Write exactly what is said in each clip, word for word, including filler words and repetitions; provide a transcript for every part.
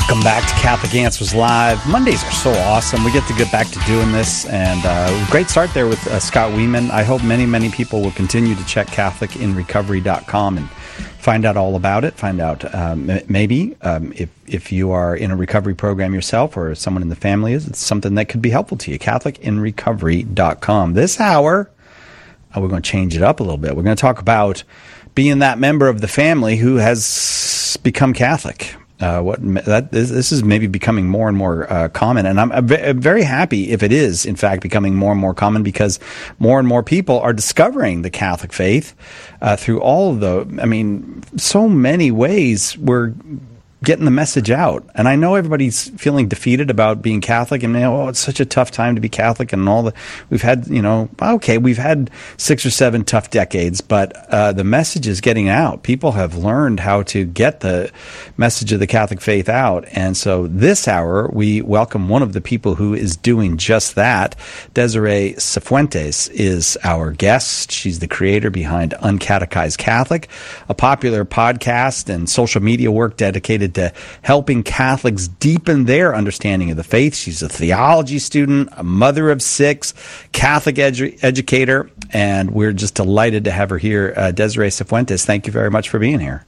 Welcome back to Catholic Answers Live. Mondays are so awesome. We get to get back to doing this, and uh, great start there with uh, Scott Weeman. I hope many, many people will continue to check Catholic in Recovery dot com and find out all about it. Find out um, maybe um, if if you are in a recovery program yourself or someone in the family is, it's something that could be helpful to you. Catholic in Recovery dot com. This hour, uh, we're going to change it up a little bit. We're going to talk about being that member of the family who has become Catholic. Uh, what that is, this is maybe becoming more and more uh, common, and I'm, I'm very happy if it is, in fact, becoming more and more common, because more and more people are discovering the Catholic faith uh, through all of the, I mean, so many ways we're getting the message out. And I know everybody's feeling defeated about being Catholic, and, you know, oh, it's such a tough time to be Catholic, and all the, we've had, you know, okay, we've had six or seven tough decades, but uh, the message is getting out. People have learned how to get the message of the Catholic faith out. And so this hour, we welcome one of the people who is doing just that. Desiree Cifuentes is our guest. She's the creator behind Uncatechized Catholic, a popular podcast and social media work dedicated to helping Catholics deepen their understanding of the faith. She's a theology student, a mother of six, Catholic edu- educator, and we're just delighted to have her here. Uh, Desiree Cifuentes, thank you very much for being here.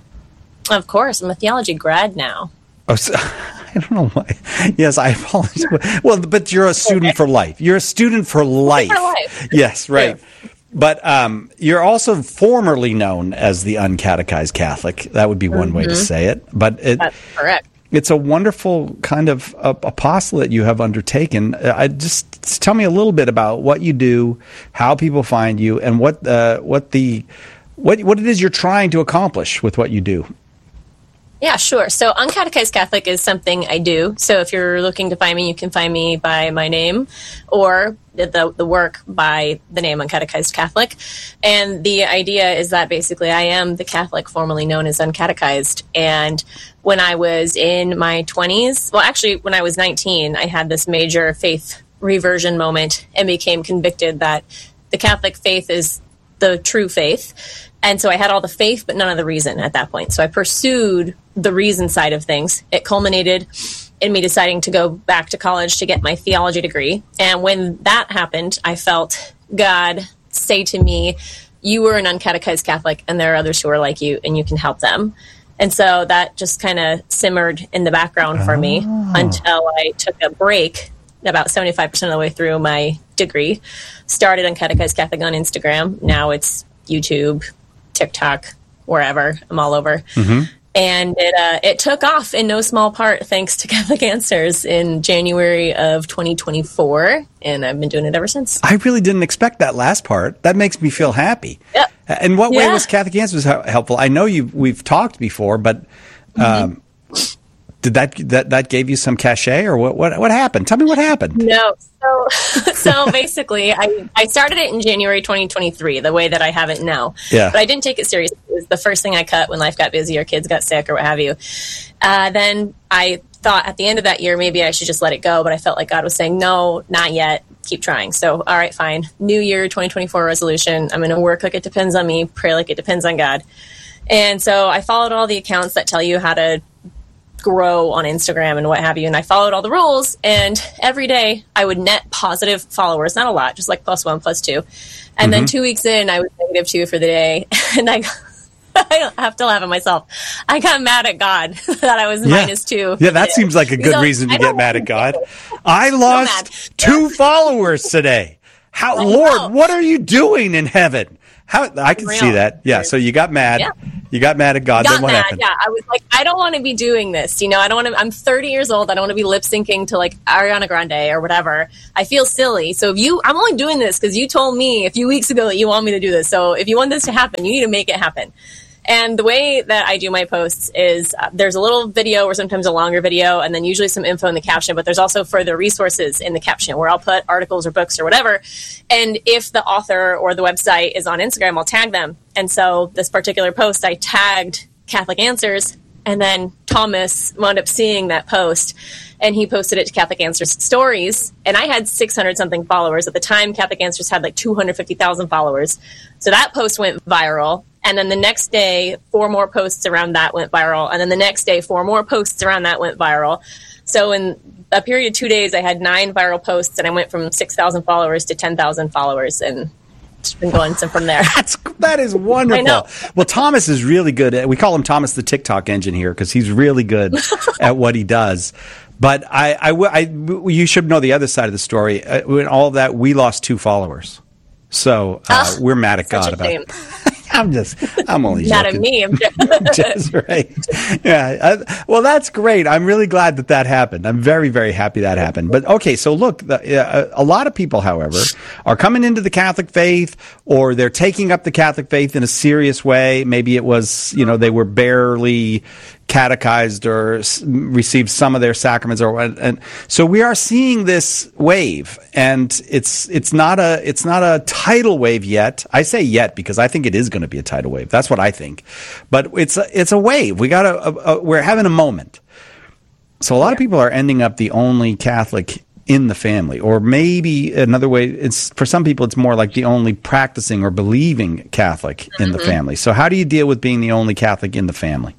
Of course. I'm a theology grad now. Oh, so, I don't know why. Yes, I apologize. Well, but you're a student for life. You're a student for life. For life. Yes, right. Yeah. But um, you're also formerly known as the Uncatechized Catholic. That would be one mm-hmm. way to say it. But it, That's correct. It's a wonderful kind of uh, apostolate you have undertaken. Uh, I just, just tell me a little bit about what you do, how people find you, and what uh, what the what what it is you're trying to accomplish with what you do. Yeah, sure. So Uncatechized Catholic is something I do. So if you're looking to find me, you can find me by my name, or the the work by the name Uncatechized Catholic. And the idea is that basically I am the Catholic formerly known as Uncatechized. And when I was in my twenties, well, actually, when I was nineteen, I had this major faith reversion moment and became convicted that the Catholic faith is the true faith. And so I had all the faith, but none of the reason at that point. So I pursued the reason side of things. It culminated in me deciding to go back to college to get my theology degree. And when that happened, I felt God say to me, you were an uncatechized Catholic, and there are others who are like you, and you can help them. And so that just kind of simmered in the background for me oh. until I took a break about seventy-five percent of the way through my degree. Started Uncatechized Catholic on Instagram. Now it's YouTube, TikTok, wherever. I'm all over. Mm-hmm. And it uh, it took off in no small part thanks to Catholic Answers in January of twenty twenty-four, and I've been doing it ever since. I really didn't expect that last part. That makes me feel happy. Yep. In what way yeah. was Catholic Answers helpful? I know you we've talked before, but um, mm-hmm. did that that that gave you some cachet, or what what what happened? Tell me what happened. No. So, so basically, I, I started it in January twenty twenty-three, the way that I have it now. Yeah. But I didn't take it seriously. It was the first thing I cut when life got busy or kids got sick or what have you. Uh, then I thought at the end of that year, maybe I should just let it go. But I felt like God was saying, no, not yet. Keep trying. So, all right, fine. New year, twenty twenty-four resolution. I'm going to work like it depends on me, pray like it depends on God. And so I followed all the accounts that tell you how to grow on Instagram and what have you, and I followed all the rules, and every day I would net positive followers, not a lot, just like plus one, plus two, and mm-hmm. then two weeks in I was negative two for the day, and I I have to laugh at myself. I got mad at God that I was yeah. minus two. Yeah, that seems like a good so, reason to get mad at God. I lost two followers today. How, I Lord, know. What are you doing in heaven? How I can Real. see that. Yeah, so you got mad. Yeah. You got mad at God. Got then what mad, happened? Yeah, I was like, I don't want to be doing this. You know, I don't want to. I'm thirty years old. I don't want to be lip syncing to like Ariana Grande or whatever. I feel silly. So if you, I'm only doing this because you told me a few weeks ago that you want me to do this. So if you want this to happen, you need to make it happen. And the way that I do my posts is uh, there's a little video or sometimes a longer video, and then usually some info in the caption, but there's also further resources in the caption where I'll put articles or books or whatever. And if the author or the website is on Instagram, I'll tag them. And so this particular post, I tagged Catholic Answers, and then Thomas wound up seeing that post, and he posted it to Catholic Answers Stories, and I had six hundred something followers. At the time, Catholic Answers had like two hundred fifty thousand followers. So that post went viral. And then the next day, four more posts around that went viral. And then the next day, four more posts around that went viral. So in a period of two days, I had nine viral posts, and I went from six thousand followers to ten thousand followers, and it's been going from there. That's, that is wonderful. I know. Well, Thomas is really good at, we call him Thomas the TikTok engine here because he's really good at what he does. But I, I, I, you should know the other side of the story. Uh, in all of that, we lost two followers. So uh, oh, we're mad at God about it. I'm just, I'm only Not joking. at me. I'm just right. Yeah. I, well, that's great. I'm really glad that that happened. I'm very, very happy that happened. But okay, so look, the, uh, a lot of people, however, are coming into the Catholic faith, or they're taking up the Catholic faith in a serious way. Maybe it was, you know, they were barely catechized or s- received some of their sacraments, or and so we are seeing this wave, and it's it's not a it's not a tidal wave yet. I say yet because I think it is going to be a tidal wave. That's what I think, but it's a, it's a wave. We got a, a, a we're having a moment. So a lot of people are ending up the only Catholic in the family, or maybe another way. It's for some people, it's more like the only practicing or believing Catholic in mm-hmm. the family. So how do you deal with being the only Catholic in the family?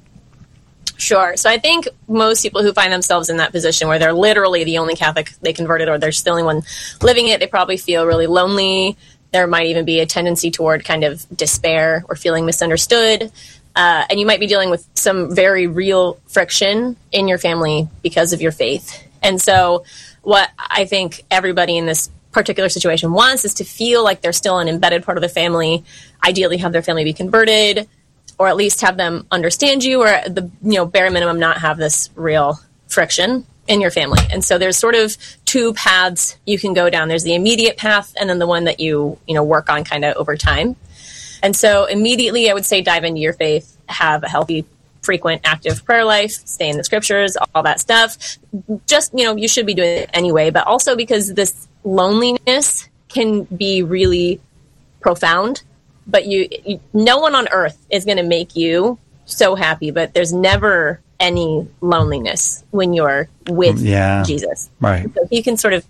Sure. So I think most people who find themselves in that position where they're literally the only Catholic they converted, or they're still the only one living it, they probably feel really lonely. There might even be a tendency toward kind of despair or feeling misunderstood. Uh, and you might be dealing with some very real friction in your family because of your faith. And so what I think everybody in this particular situation wants is to feel like they're still an embedded part of the family, ideally have their family be converted, or at least have them understand you, or at the you know bare minimum not have this real friction in your family. And so there's sort of two paths you can go down. There's the immediate path, and then the one that you you know work on kind of over time. And so immediately I would say dive into your faith, have a healthy, frequent, active prayer life, stay in the scriptures, all that stuff. Just, you know, you should be doing it anyway, but also because this loneliness can be really profound. But you, you, no one on earth is going to make you so happy, but there's never any loneliness when you're with yeah, Jesus. Right. So you can sort of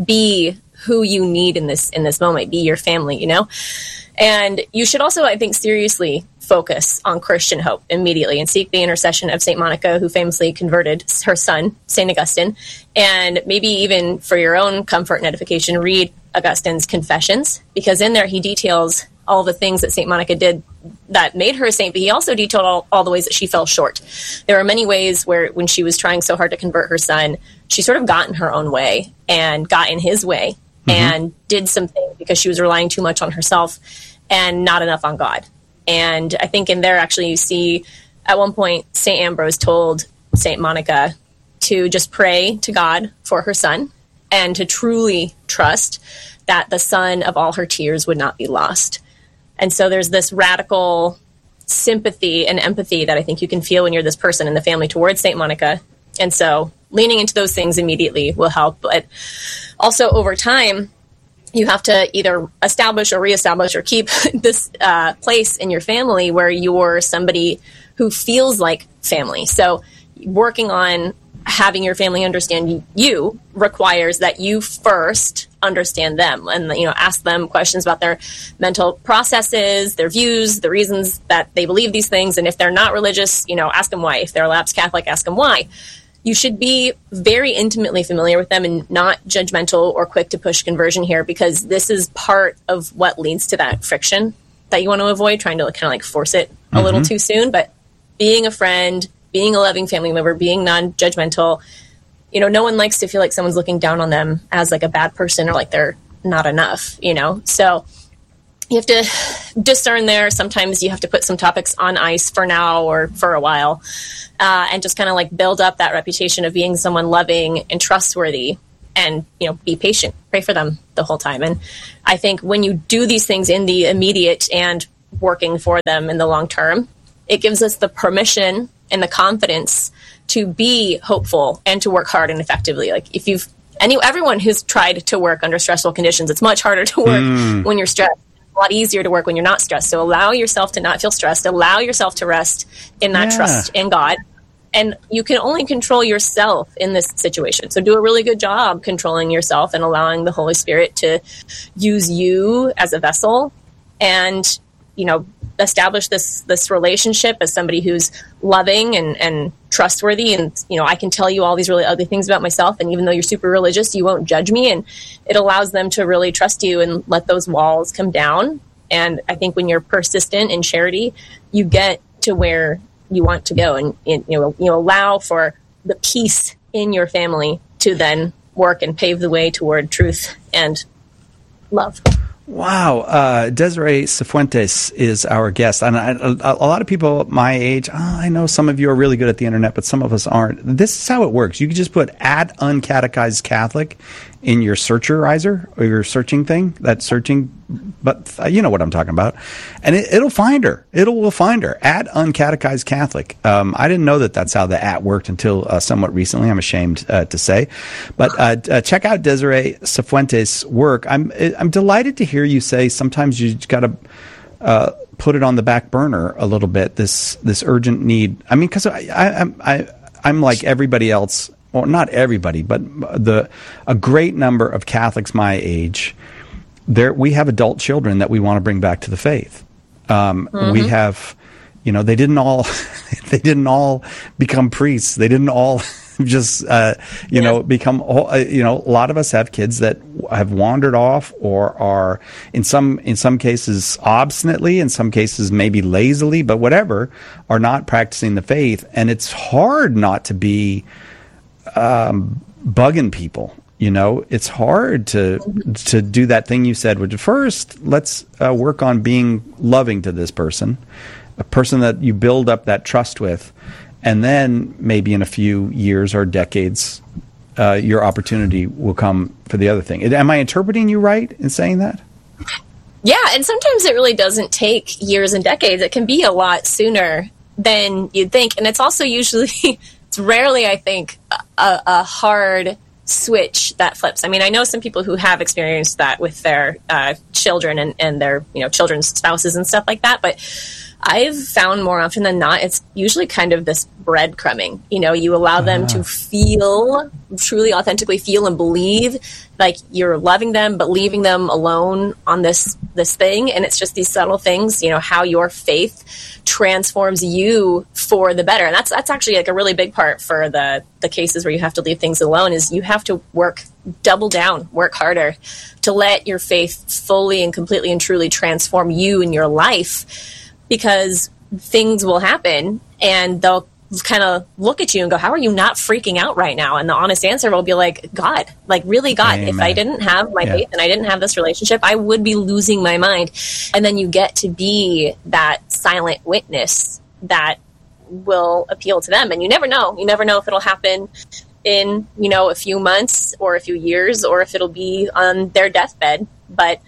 be who you need in this, in this moment, be your family, you know? And you should also, I think, seriously focus on Christian hope immediately and seek the intercession of Saint Monica, who famously converted her son, Saint Augustine. And maybe even for your own comfort and edification, read Augustine's Confessions, because in there he details all the things that Saint Monica did that made her a saint, but he also detailed all, all the ways that she fell short. There are many ways where when she was trying so hard to convert her son, she sort of got in her own way and got in his way mm-hmm. and did some things because she was relying too much on herself and not enough on God. And I think in there, actually, you see at one point, Saint Ambrose told Saint Monica to just pray to God for her son and to truly trust that the son of all her tears would not be lost. And so there's this radical sympathy and empathy that I think you can feel when you're this person in the family towards Saint Monica. And so leaning into those things immediately will help. But also over time, you have to either establish or reestablish or keep this uh, place in your family where you're somebody who feels like family. So working on having your family understand you requires that you first understand them and, you know, ask them questions about their mental processes, their views, the reasons that they believe these things. And if they're not religious, you know, ask them why. If they're a lapsed Catholic, ask them why. You should be very intimately familiar with them and not judgmental or quick to push conversion here, because this is part of what leads to that friction that you want to avoid, trying to kind of like force it a mm-hmm. little too soon. But being a friend, being a loving family member, being non-judgmental, you know, no one likes to feel like someone's looking down on them as like a bad person or like they're not enough, you know? So you have to discern there. Sometimes you have to put some topics on ice for now or for a while, uh, and just kind of like build up that reputation of being someone loving and trustworthy, and, you know, be patient, pray for them the whole time. And I think when you do these things in the immediate and working for them in the long term, it gives us the permission and the confidence to be hopeful and to work hard and effectively. Like if you've any everyone who's tried to work under stressful conditions, it's much harder to work mm. when you're stressed. It's a lot easier to work when you're not stressed. So allow yourself to not feel stressed. Allow yourself to rest in that yeah. trust in God. And you can only control yourself in this situation. So do a really good job controlling yourself and allowing the Holy Spirit to use you as a vessel, and, you know, establish this this relationship as somebody who's loving and, and trustworthy, and you know, I can tell you all these really ugly things about myself, and even though you're super religious, you won't judge me, and it allows them to really trust you and let those walls come down. And I think when you're persistent in charity, you get to where you want to go, and, and you know, you allow for the peace in your family to then work and pave the way toward truth and love. Wow. Uh, Desiree Cifuentes is our guest. And I, a, a lot of people my age, oh, I know some of you are really good at the internet, but some of us aren't. This is how it works. You can just put at Uncatechized Catholic in your searcherizer or your searching thing, that searching, but uh, you know what I'm talking about. And it, it'll find her. It'll will find her at Uncatechized Catholic. Um, I didn't know that that's how the at worked until uh, somewhat recently, I'm ashamed uh, to say. But uh, uh, check out Desiree Cifuentes' work. I'm I'm delighted to hear you say sometimes you got to uh, put it on the back burner a little bit, this this urgent need. I mean, because I, I, I, I'm like everybody else. Well, not everybody, but the a great number of Catholics my age, there we have adult children that we want to bring back to the faith. Um, mm-hmm. We have, you know, they didn't all they didn't all become priests. They didn't all just uh, you yeah. know become. You know, a lot of us have kids that have wandered off or are in some in some cases obstinately, in some cases maybe lazily, but whatever, are not practicing the faith, and it's hard not to be Um, bugging people. You know, it's hard to to do that thing you said, which first, let's uh, work on being loving to this person, a person that you build up that trust with, and then maybe in a few years or decades, uh, your opportunity will come for the other thing. Am I interpreting you right in saying that? Yeah, and sometimes it really doesn't take years and decades. It can be a lot sooner than you'd think, and it's also usually... It's rarely, I think, a, a hard switch that flips. I mean, I know some people who have experienced that with their uh, children and, and their, you know, children's spouses and stuff like that. But I've found more often than not, it's usually kind of this breadcrumbing. You know, you allow them uh-huh. to feel, truly authentically feel and believe like you're loving them, but leaving them alone on this this thing. And it's just these subtle things, you know, how your faith transforms you for the better. And that's that's actually like a really big part for the the cases where you have to leave things alone, is you have to work, double down, work harder to let your faith fully and completely and truly transform you in your life. Because things will happen and they'll kind of look at you and go, how are you not freaking out right now? And the honest answer will be like, God, like really God, Amen. If I didn't have my yeah. faith and I didn't have this relationship, I would be losing my mind. And then you get to be that silent witness that will appeal to them. And you never know. You never know if it'll happen in, you know, a few months or a few years, or if it'll be on their deathbed. But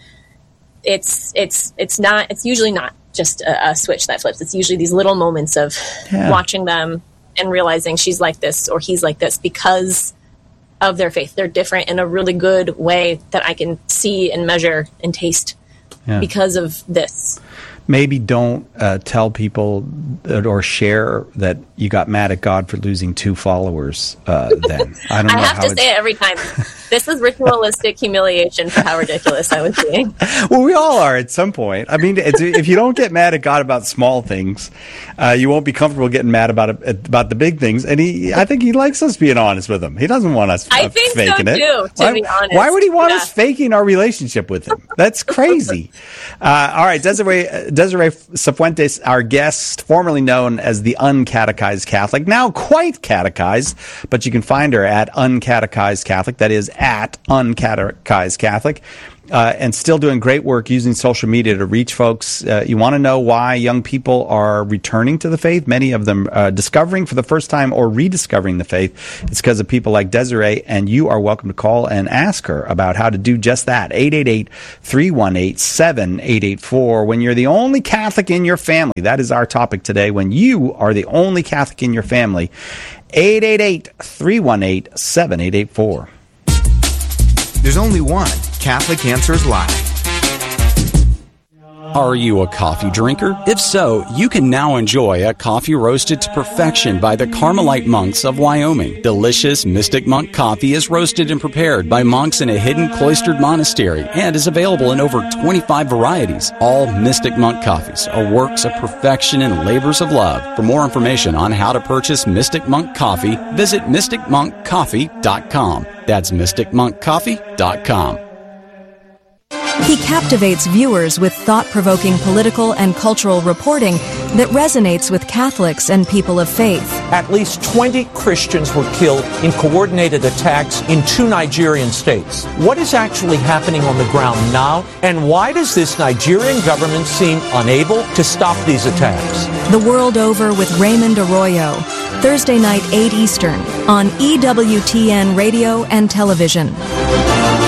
it's, it's, it's not, it's usually not just a, a switch that flips. It's usually these little moments of yeah. watching them and realizing she's like this or he's like this because of their faith. They're different in a really good way that I can see and measure and taste yeah. because of this. Maybe don't uh, tell people or share that you got mad at God for losing two followers uh, then. I don't know I have how to it's... say it every time. This is ritualistic humiliation for how ridiculous I was being. Well, we all are at some point. I mean, it's, if you don't get mad at God about small things, uh, you won't be comfortable getting mad about it, about the big things. And he, I think he likes us being honest with him. He doesn't want us uh, I think faking so it. Too, to why, be honest. Why would he want yeah. us faking our relationship with him? That's crazy. uh, all right, Desiree, Desiree Cifuentes, our guest, formerly known as the Uncatechized Catholic, now quite catechized, but you can find her at Uncatechized Catholic. That is at Uncatechized Catholic. Uh, and still doing great work using social media to reach folks. Uh, you want to know why young people are returning to the faith, many of them uh, discovering for the first time or rediscovering the faith. It's because of people like Desiree, and you are welcome to call and ask her about how to do just that. eight eight eight, three one eight, seven eight eight four. When you're the only Catholic in your family, that is our topic today. When you are the only Catholic in your family, eight eight eight, three one eight, seven eight eight four. There's only one Catholic Answers Live. Are you a coffee drinker? If so, you can now enjoy a coffee roasted to perfection by the Carmelite monks of Wyoming. Delicious Mystic Monk coffee is roasted and prepared by monks in a hidden cloistered monastery and is available in over twenty-five varieties. All Mystic Monk coffees are works of perfection and labors of love. For more information on how to purchase Mystic Monk coffee, visit mystic monk coffee dot com. That's mystic monk coffee dot com. He captivates viewers with thought-provoking political and cultural reporting that resonates with Catholics and people of faith. At least twenty Christians were killed in coordinated attacks in two Nigerian states. What is actually happening on the ground now, and why does this Nigerian government seem unable to stop these attacks? The World Over with Raymond Arroyo, Thursday night, eight Eastern, on E W T N Radio and Television.